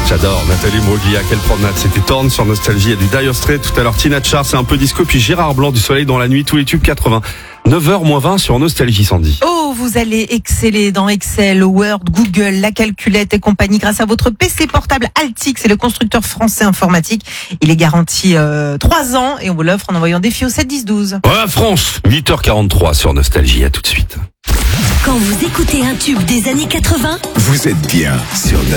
J'adore Nathalie Bruglia, quelle promenade. C'était Torn sur Nostalgie, il y a du Dire Straits tout à l'heure, Tina Charles, c'est un peu disco, puis Gérard Blanc du Soleil dans la nuit, tous les tubes 80. 9h-20 sur Nostalgie, Sandy. Oh, vous allez exceller dans Excel, Word, Google, la calculette et compagnie grâce à votre PC portable Altix, c'est le constructeur français informatique. Il est garanti 3 ans et on vous l'offre en envoyant défi au 7 10 12. Ouais, France, 8h43 sur Nostalgie, à tout de suite. Quand vous écoutez un tube des années 80, Vous êtes bien sur Nostalgie.